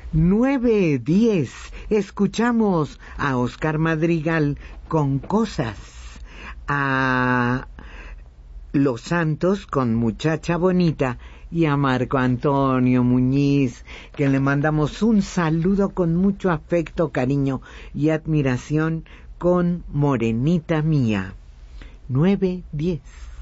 9:10. Escuchamos a Oscar Madrigal con Cosas, a Los Santos con Muchacha Bonita y a Marco Antonio Muñiz, que le mandamos un saludo con mucho afecto, cariño y admiración, con Morenita Mía. 9:10.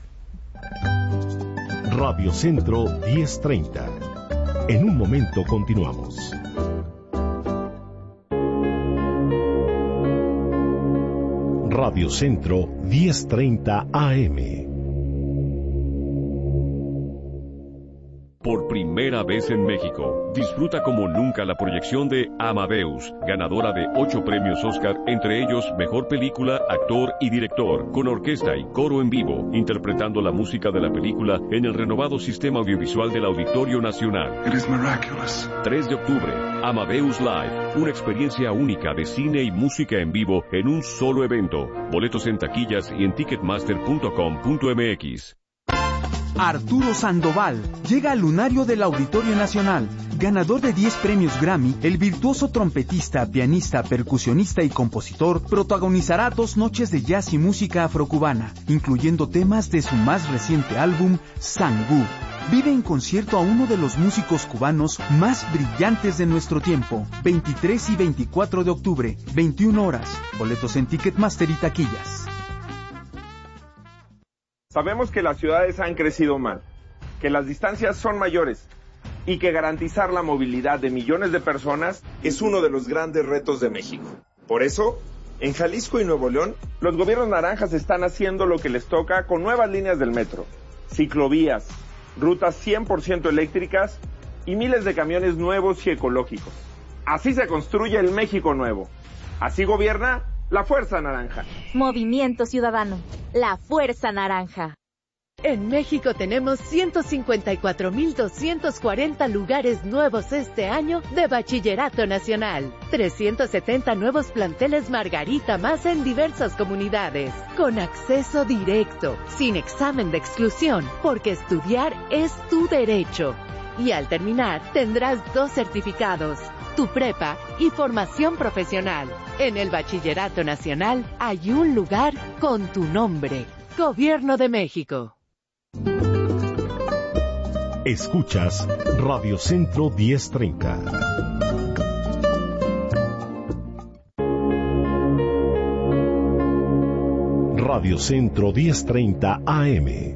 Radio Centro 1030. En un momento continuamos. Radio Centro 1030 AM. Por primera vez en México, disfruta como nunca la proyección de Amadeus, ganadora de 8 premios Oscar, entre ellos Mejor Película, Actor y Director, con orquesta y coro en vivo, interpretando la música de la película en el renovado sistema audiovisual del Auditorio Nacional. It is miraculous. 3 de octubre, Amadeus Live, una experiencia única de cine y música en vivo en un solo evento. Boletos en taquillas y en ticketmaster.com.mx. Arturo Sandoval llega al lunario del Auditorio Nacional. Ganador de 10 premios Grammy, el virtuoso trompetista, pianista, percusionista y compositor protagonizará 2 noches de jazz y música afrocubana, incluyendo temas de su más reciente álbum, Sangú. Vive en concierto a uno de los músicos cubanos más brillantes de nuestro tiempo. 23 y 24 de octubre, 21 horas. Boletos en Ticketmaster y taquillas. Sabemos que las ciudades han crecido mal, que las distancias son mayores y que garantizar la movilidad de millones de personas es uno de los grandes retos de México. Por eso, en Jalisco y Nuevo León, los gobiernos naranjas están haciendo lo que les toca con nuevas líneas del metro, ciclovías, rutas 100% eléctricas y miles de camiones nuevos y ecológicos. Así se construye el México nuevo. Así gobierna la Fuerza Naranja. Movimiento Ciudadano, la Fuerza Naranja. En México tenemos 154,240 lugares nuevos este año de Bachillerato Nacional. 370 nuevos planteles Margarita más en diversas comunidades. Con acceso directo, sin examen de exclusión, porque estudiar es tu derecho. Y al terminar tendrás 2 certificados, tu prepa y formación profesional. En el Bachillerato Nacional hay un lugar con tu nombre. Gobierno de México. Escuchas Radio Centro 1030. Radio Centro 1030 AM.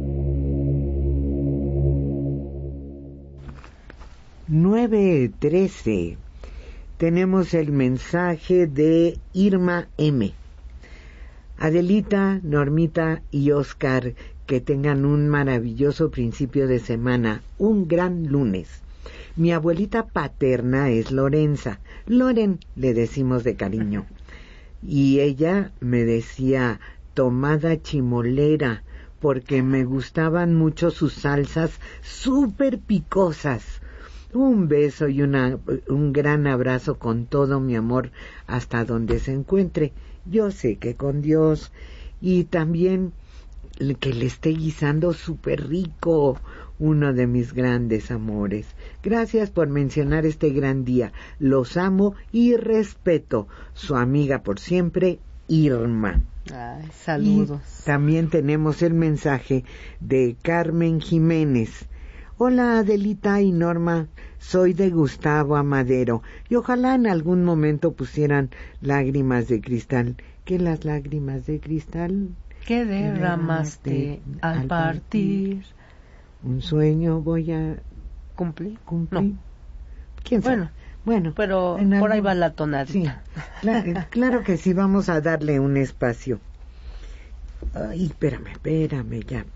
9:13. Tenemos el mensaje de Irma M. Adelita, Normita y Oscar, que tengan un maravilloso principio de semana, un gran lunes. Mi abuelita paterna es Lorenza. Loren le decimos de cariño. Y ella me decía tomada chimolera, porque me gustaban mucho sus salsas súper picosas. Un beso y un gran abrazo con todo mi amor hasta donde se encuentre. Yo sé que con Dios. Y también que le esté guisando súper rico, uno de mis grandes amores. Gracias por mencionar este gran día. Los amo y respeto. Su amiga por siempre, Irma. Ay, saludos. Y también tenemos el mensaje de Carmen Jiménez. Hola Adelita y Norma, soy de Gustavo Amadero y ojalá en algún momento pusieran Lágrimas de Cristal. ¿Qué las lágrimas de cristal? ¿Qué derramaste al partir? Un sueño voy a cumplir. No. ¿Quién sabe? Bueno, pero por ahí va la tonadita. Sí, claro que sí, vamos a darle un espacio. Ay, espérame ya.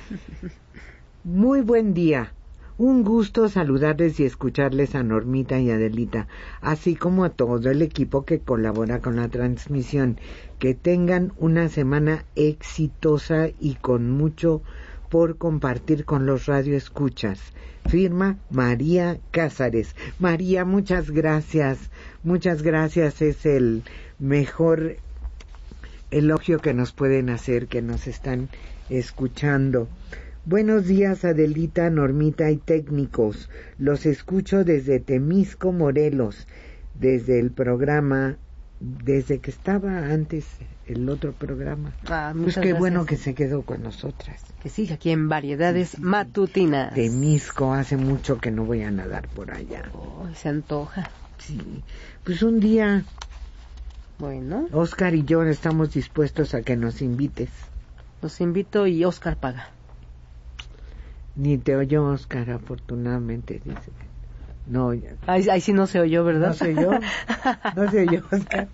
Muy buen día. Un gusto saludarles y escucharles a Normita y Adelita, así como a todo el equipo que colabora con la transmisión. Que tengan una semana exitosa y con mucho por compartir con los radioescuchas. Firma María Cázares. María, muchas gracias. Muchas gracias. Es el mejor elogio que nos pueden hacer, que nos están escuchando. Buenos días, Adelita, Normita y técnicos. Los escucho desde Temisco, Morelos, desde el programa, desde que estaba antes el otro programa. Pues qué gracias. Bueno que se quedó con nosotras. Que siga aquí en Variedades Matutinas. Temisco, hace mucho que no voy a nadar por allá. Oh, se antoja. Sí, pues un día... Bueno. Oscar y yo estamos dispuestos a que nos invites. Los invito y Oscar paga. Ni te oyó Oscar, afortunadamente, dice. No, ya. Ahí sí no se oyó, ¿verdad? No se oyó. No se oyó, Oscar.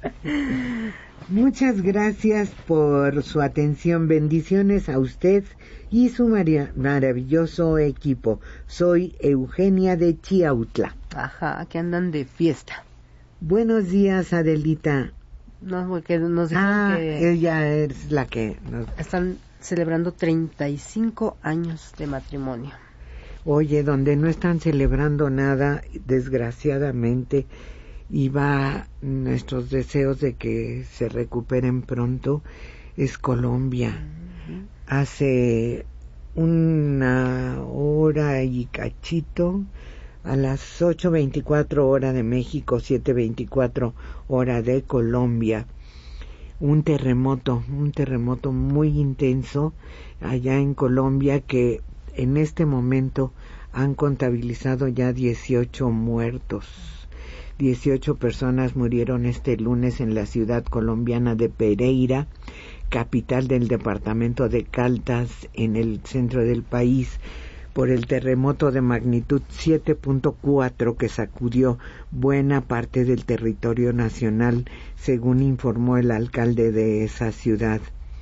Muchas gracias por su atención. Bendiciones a usted y su maravilloso equipo. Soy Eugenia de Chiautla. Ajá, que andan de fiesta. Buenos días, Adelita. No, porque nos dijeron que... ella es la que... Están celebrando 35 años de matrimonio. Oye, donde no están celebrando nada, desgraciadamente, y va nuestros deseos de que se recuperen pronto, es Colombia. Uh-huh. Hace 1 hora y cachito, a las 8:24 hora de México, 7:24 hora de Colombia, un terremoto muy intenso allá en Colombia, que en este momento han contabilizado ya 18 muertos. 18 personas murieron este lunes en la ciudad colombiana de Pereira, capital del departamento de Caldas, en el centro del país, por el terremoto de magnitud 7.4 que sacudió buena parte del territorio nacional, según informó el alcalde de esa ciudad.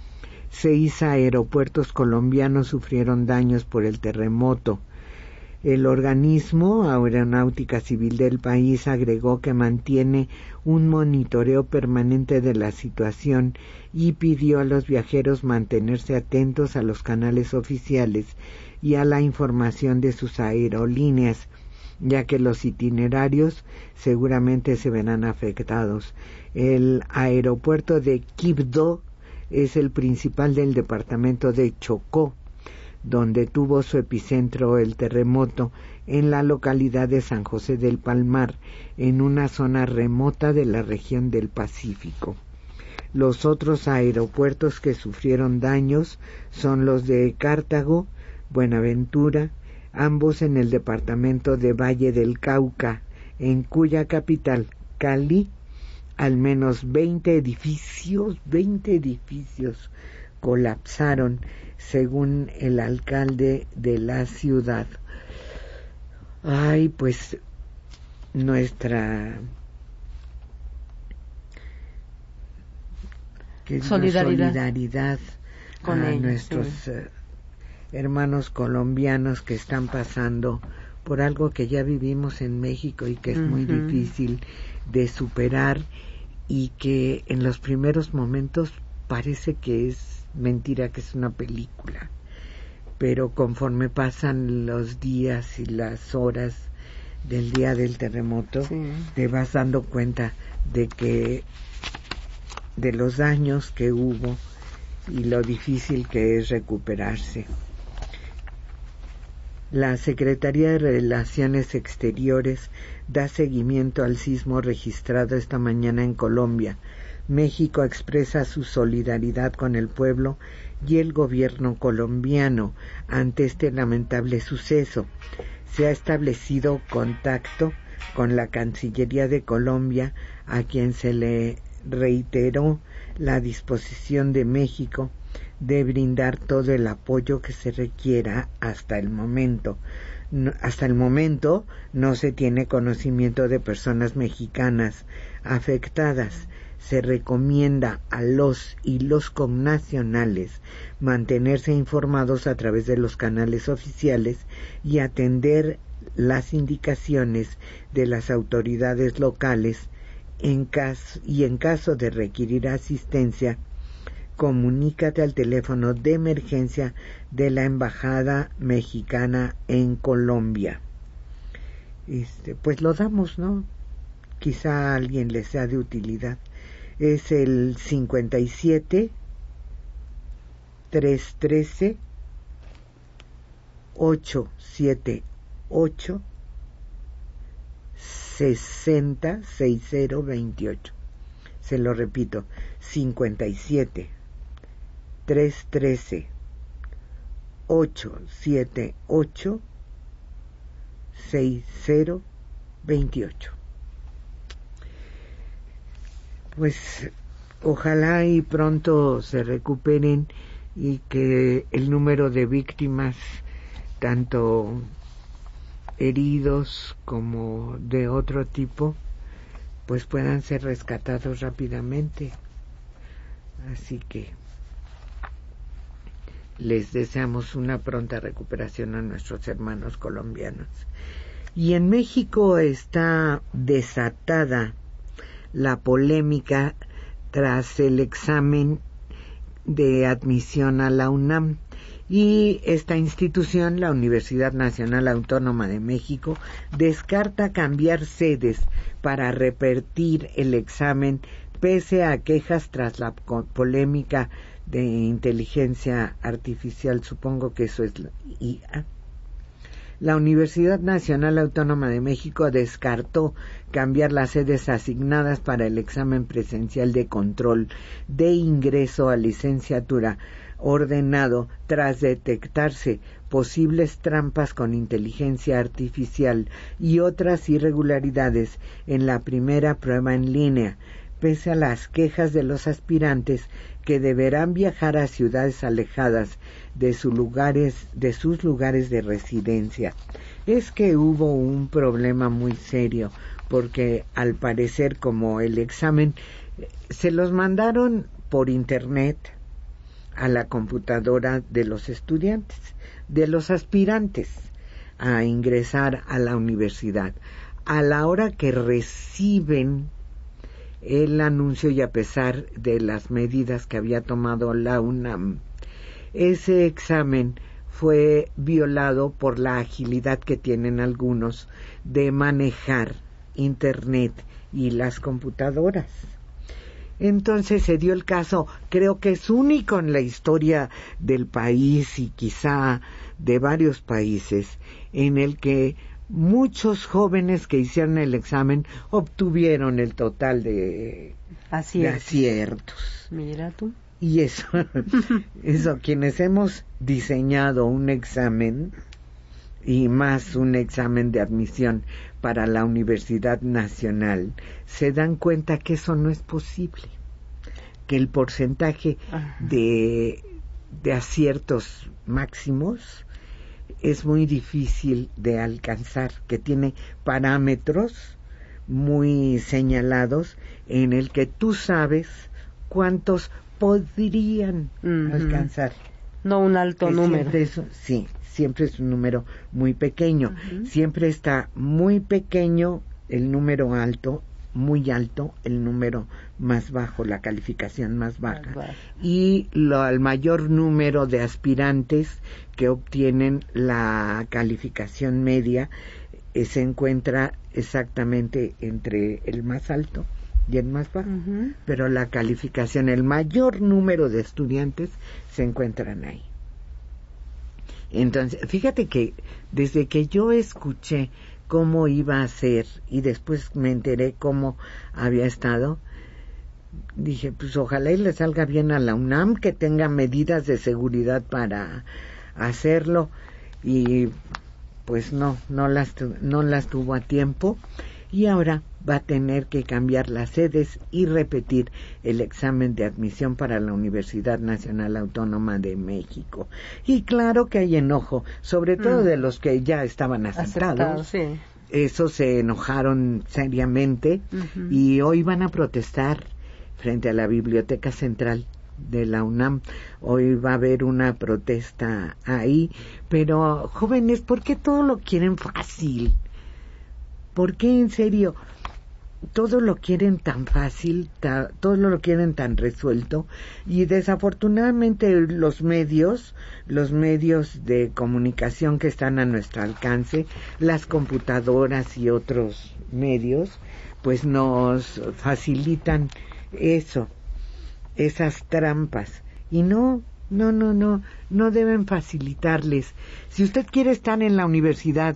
6 aeropuertos colombianos sufrieron daños por el terremoto. El organismo Aeronáutica Civil del país agregó que mantiene un monitoreo permanente de la situación y pidió a los viajeros mantenerse atentos a los canales oficiales y a la información de sus aerolíneas, ya que los itinerarios seguramente se verán afectados. El aeropuerto de Quibdó es el principal del departamento de Chocó, donde tuvo su epicentro el terremoto, en la localidad de San José del Palmar, en una zona remota de la región del Pacífico. Los otros aeropuertos que sufrieron daños son los de Cartago, Buenaventura, ambos en el departamento de Valle del Cauca, en cuya capital, Cali, al menos 20 edificios colapsaron, según el alcalde de la ciudad. Ay, pues nuestra solidaridad con ellos, nuestros hermanos colombianos que están pasando por algo que ya vivimos en México y que es muy difícil de superar, y que en los primeros momentos parece que es mentira, que es una película, pero conforme pasan los días y las horas del día del terremoto, te vas dando cuenta de los daños que hubo y lo difícil que es recuperarse. La Secretaría de Relaciones Exteriores da seguimiento al sismo registrado esta mañana en Colombia. México expresa su solidaridad con el pueblo y el gobierno colombiano ante este lamentable suceso. Se ha establecido contacto con la Cancillería de Colombia, a quien se le reiteró la disposición de México de brindar todo el apoyo que se requiera hasta el momento. Hasta el momento no se tiene conocimiento de personas mexicanas afectadas. Se recomienda a los y los connacionales mantenerse informados a través de los canales oficiales y atender las indicaciones de las autoridades locales. En caso de requerir asistencia, comunícate al teléfono de emergencia de la Embajada Mexicana en Colombia. Pues lo damos, ¿no? Quizá a alguien le sea de utilidad. Es el 57 313 878-60-6028. Se lo repito, 57-313-878-6028. Pues ojalá y pronto se recuperen y que el número de víctimas, tanto heridos como de otro tipo, pues puedan ser rescatados rápidamente. Así que les deseamos una pronta recuperación a nuestros hermanos colombianos. Y en México está desatada la polémica tras el examen de admisión a la UNAM, y esta institución, la Universidad Nacional Autónoma de México, descarta cambiar sedes para repetir el examen pese a quejas tras la polémica de inteligencia artificial. Supongo que eso es la IA. La Universidad Nacional Autónoma de México descartó cambiar las sedes asignadas para el examen presencial de control de ingreso a licenciatura ordenado tras detectarse posibles trampas con inteligencia artificial y otras irregularidades en la primera prueba en línea, pese a las quejas de los aspirantes que deberán viajar a ciudades alejadas de sus lugares de residencia. Es que hubo un problema muy serio, porque al parecer, como el examen se los mandaron por internet a la computadora de los estudiantes, de los aspirantes a ingresar a la universidad, a la hora que reciben el anuncio y a pesar de las medidas que había tomado la UNAM, ese examen fue violado por la agilidad que tienen algunos de manejar internet y las computadoras. Entonces se dio el caso, creo que es único en la historia del país y quizá de varios países, en el que muchos jóvenes que hicieron el examen obtuvieron el total de aciertos. Mira tú. Y eso, quienes hemos diseñado un examen y más un examen de admisión para la Universidad Nacional, se dan cuenta que eso no es posible, que el porcentaje de aciertos máximos es muy difícil de alcanzar, que tiene parámetros muy señalados en el que tú sabes cuántos podrían alcanzar. No un alto número. Siempre es un número muy pequeño. Siempre está muy pequeño el número alto, muy alto el número más bajo, la calificación más baja. Y el mayor número de aspirantes que obtienen la calificación media se encuentra exactamente entre el más alto y el más bajo. Pero la calificación, el mayor número de estudiantes se encuentran ahí. Entonces, fíjate que desde que yo escuché cómo iba a ser y después me enteré cómo había estado, dije, pues ojalá y le salga bien a la UNAM, que tenga medidas de seguridad para hacerlo, y pues no las tuvo a tiempo, y ahora va a tener que cambiar las sedes y repetir el examen de admisión para la Universidad Nacional Autónoma de México. Y claro que hay enojo, sobre todo de los que ya estaban aceptados. Sí. Esos se enojaron seriamente y hoy van a protestar frente a la Biblioteca Central de la UNAM. Hoy va a haber una protesta ahí, pero jóvenes, ¿por qué todo lo quieren fácil? ¿Por qué en serio todo lo quieren tan fácil, todo lo quieren tan resuelto? Y desafortunadamente los medios de comunicación que están a nuestro alcance, las computadoras y otros medios, pues nos facilitan esas trampas. Y no No deben facilitarles. Si usted quiere estar en la Universidad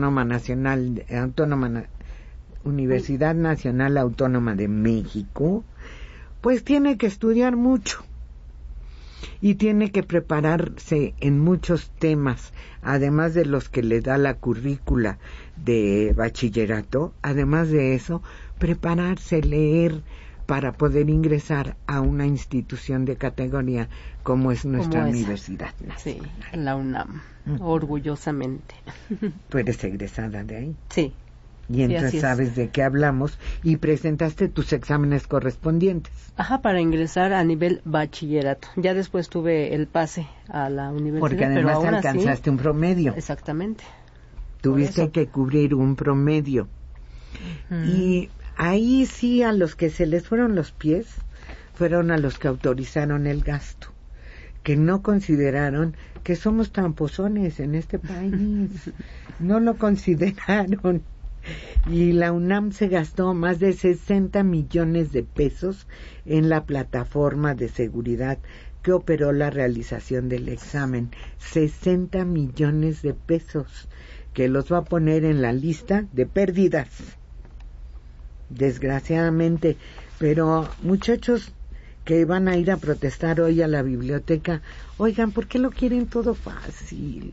Universidad Nacional Autónoma de México, pues tiene que estudiar mucho y tiene que prepararse en muchos temas, además de los que le da la currícula de bachillerato. Además de eso, prepararse, leer, para poder ingresar a una institución de categoría como es nuestra Universidad Nacional. Sí, la UNAM, orgullosamente. ¿Tú eres egresada de ahí? Sí. Y entonces sabes de qué hablamos y presentaste tus exámenes correspondientes. Ajá, para ingresar a nivel bachillerato. Ya después tuve el pase a la universidad. Porque además pero alcanzaste un promedio. Exactamente. Tuviste que cubrir un promedio. Y ahí sí, a los que se les fueron los pies, fueron a los que autorizaron el gasto, que no consideraron que somos tramposones en este país. No lo consideraron. Y la UNAM se gastó más de 60 millones de pesos en la plataforma de seguridad que operó la realización del examen. 60 millones de pesos que los va a poner en la lista de pérdidas, desgraciadamente. Pero muchachos que van a ir a protestar hoy a la biblioteca, oigan, ¿por qué lo quieren todo fácil?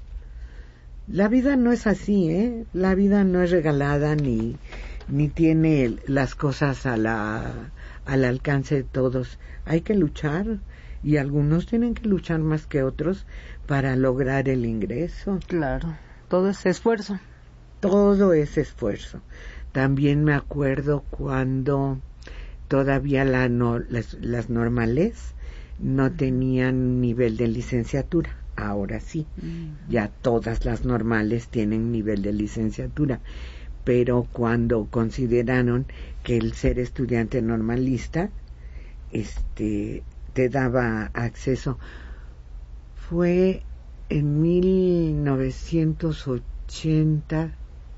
La vida no es así, ¿eh? La vida no es regalada ni tiene las cosas al alcance de todos. Hay que luchar y algunos tienen que luchar más que otros para lograr el ingreso. Claro, todo es esfuerzo. Todo es esfuerzo. También me acuerdo cuando todavía las normales no tenían nivel de licenciatura. Ahora sí, ya todas las normales tienen nivel de licenciatura, pero cuando consideraron que el ser estudiante normalista te daba acceso, fue en 1980,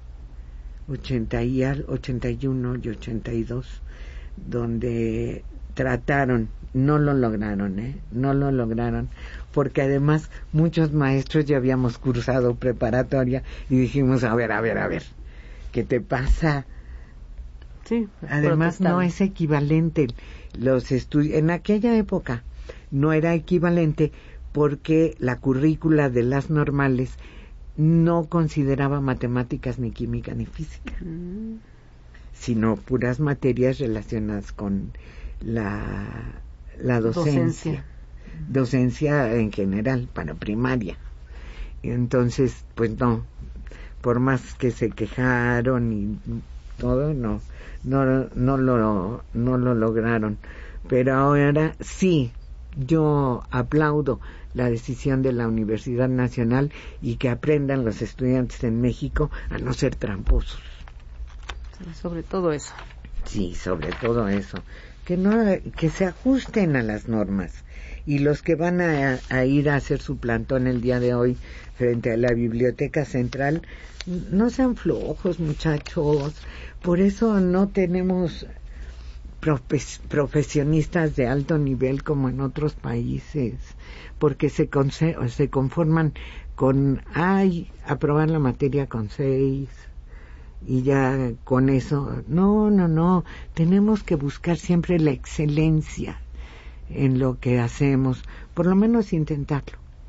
81 y 82, donde trataron, no lo lograron, porque además muchos maestros ya habíamos cursado preparatoria y dijimos, a ver, ¿qué te pasa? Sí, además no es equivalente los estudios, en aquella época no era equivalente porque la currícula de las normales no consideraba matemáticas ni química ni física, sino puras materias relacionadas con la docencia en general para primaria. Entonces pues no, por más que se quejaron y todo, no lo lograron. Pero ahora sí, yo aplaudo la decisión de la Universidad Nacional y que aprendan los estudiantes en México a no ser tramposos. Sí, sobre todo eso. Sí, sobre todo eso. Que se ajusten a las normas. Y los que van a ir a hacer su plantón el día de hoy frente a la Biblioteca Central, no sean flojos, muchachos. Por eso no tenemos profesionistas de alto nivel como en otros países, porque se conforman con aprobar la materia con 6 y ya con eso. No, tenemos que buscar siempre la excelencia en lo que hacemos, por lo menos intentar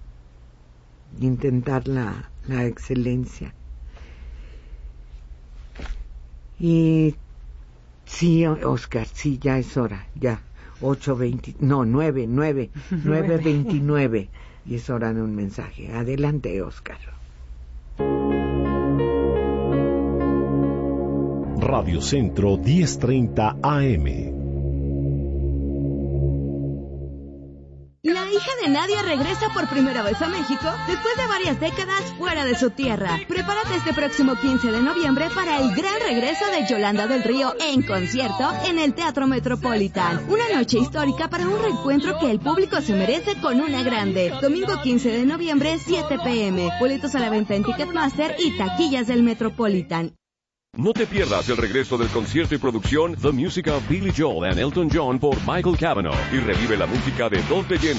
la excelencia. Y sí, Oscar, sí, ya es hora, ya 9:29 y es hora de un mensaje. Adelante, Oscar. Radio Centro 1030 AM. La hija de Nadia regresa por primera vez a México después de varias décadas fuera de su tierra. Prepárate este próximo 15 de noviembre para el gran regreso de Yolanda del Río en concierto en el Teatro Metropolitan. Una noche histórica para un reencuentro que el público se merece con una grande. Domingo 15 de noviembre, 7 p.m. Boletos a la venta en Ticketmaster y taquillas del Metropolitan. No te pierdas el regreso del concierto y producción The Music of Billy Joel and Elton John por Michael Cavanaugh y revive la música de dos leyendas